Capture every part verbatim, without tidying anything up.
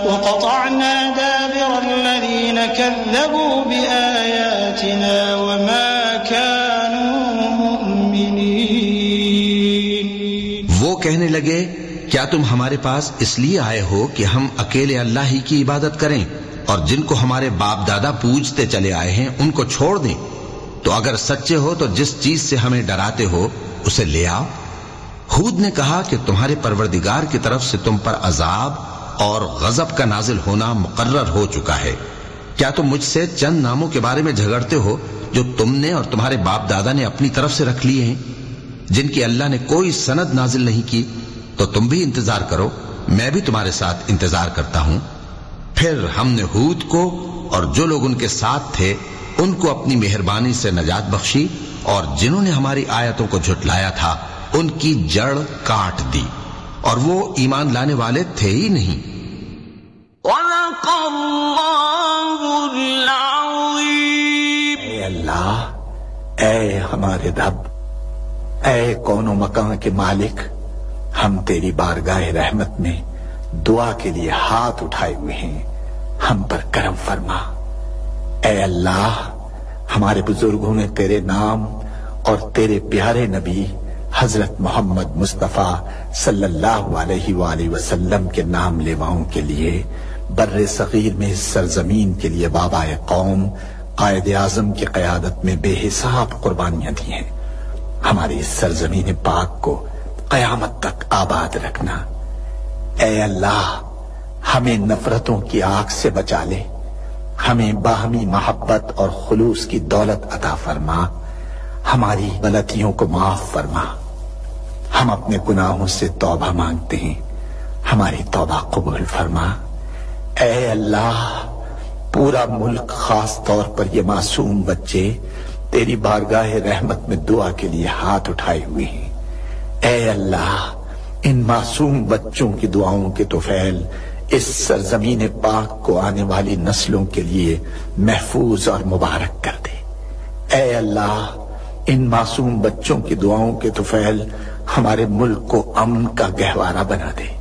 وقطعنا دابر الذين كذبوا بآياتنا وما كانوا مؤمنين. وہ کہنے لگے کیا تم ہمارے پاس اس لیے آئے ہو کہ ہم اکیلے اللہ ہی کی عبادت کریں اور جن کو ہمارے باپ دادا پوجتے چلے آئے ہیں ان کو چھوڑ دیں؟ تو اگر سچے ہو تو جس چیز سے ہمیں ڈراتے ہو اسے لے آؤ. ہود نے کہا کہ تمہارے پروردگار کی طرف سے تم پر عذاب اور غضب کا نازل ہونا مقرر ہو چکا ہے. کیا تم مجھ سے چند ناموں کے بارے میں جھگڑتے ہو جو تم نے اور تمہارے باپ دادا نے اپنی طرف سے رکھ لیے ہیں جن کی اللہ نے کوئی سند نازل نہیں کی؟ تو تم بھی انتظار کرو، میں بھی تمہارے ساتھ انتظار کرتا ہوں. پھر ہم نے ہود کو اور جو لوگ ان کے ساتھ تھے ان کو اپنی مہربانی سے نجات بخشی، اور جنہوں نے ہماری آیتوں کو جھٹلایا تھا ان کی جڑ کاٹ دی، اور وہ ایمان لانے والے تھے ہی نہیں. وَلَقَ اللَّهُ الْعَظِيمُ. اے اللہ، اے ہمارے رب، اے کون و مکان کے مالک، ہم تیری بارگاہ رحمت میں دعا کے لیے ہاتھ اٹھائے ہوئے ہیں، ہم پر کرم فرما. اے اللہ، ہمارے بزرگوں نے تیرے نام اور تیرے پیارے نبی حضرت محمد مصطفیٰ صلی اللہ علیہ وآلہ وسلم کے نام لیواؤں کے لیے بر صغیر میں اس سرزمین کے لیے بابا قوم قائد اعظم کی قیادت میں بے حساب قربانیاں دی ہیں. ہماری اس سرزمین پاک کو قیامت تک آباد رکھنا. اے اللہ، ہمیں نفرتوں کی آگ سے بچا لے، ہمیں باہمی محبت اور خلوص کی دولت عطا فرما، ہماری غلطیوں کو معاف فرما. ہم اپنے گناہوں سے توبہ مانگتے ہیں، ہماری توبہ قبول فرما. اے اللہ، پورا ملک خاص طور پر یہ معصوم بچے تیری بارگاہ رحمت میں دعا کے لیے ہاتھ اٹھائے ہوئے ہیں. اے اللہ، ان معصوم بچوں کی دعاؤں کے طفیل اس سرزمین پاک کو آنے والی نسلوں کے لیے محفوظ اور مبارک کر دے. اے اللہ، ان معصوم بچوں کی دعاؤں کے طفیل ہمارے ملک کو امن کا گہوارہ بنا دے.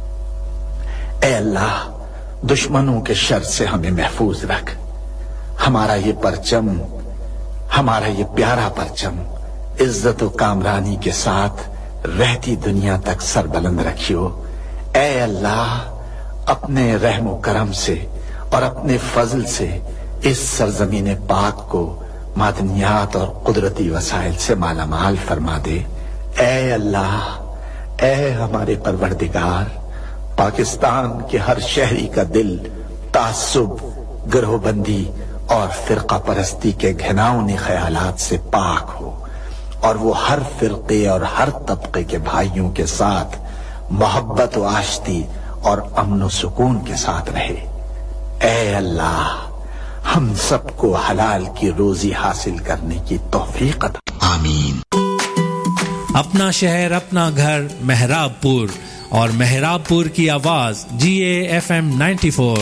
اے اللہ، دشمنوں کے شر سے ہمیں محفوظ رکھ. ہمارا یہ پرچم، ہمارا یہ پیارا پرچم عزت و کامرانی کے ساتھ رہتی دنیا تک سربلند رکھیو. اے اللہ، اپنے رحم و کرم سے اور اپنے فضل سے اس سرزمین پاک کو معدنیات اور قدرتی وسائل سے مالا مال فرما دے. اے اللہ، اے ہمارے پروردگار، پاکستان کے ہر شہری کا دل تعصب، گروہ بندی اور فرقہ پرستی کے گھناؤنی خیالات سے پاک ہو، اور وہ ہر فرقے اور ہر طبقے کے بھائیوں کے ساتھ محبت و آشتی اور امن و سکون کے ساتھ رہے. اے اللہ، ہم سب کو حلال کی روزی حاصل کرنے کی توفیق عطا. آمین. اپنا شہر اپنا گھر مہراب پور، اور مہراب پور کی آواز جی A F M ninety four.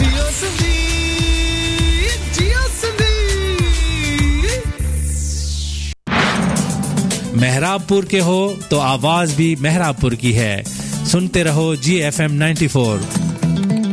مہراب پور کے ہو تو آواز بھی مہراب پور کی ہے. سنتے رہو جی ایف ایم نائنٹی فور.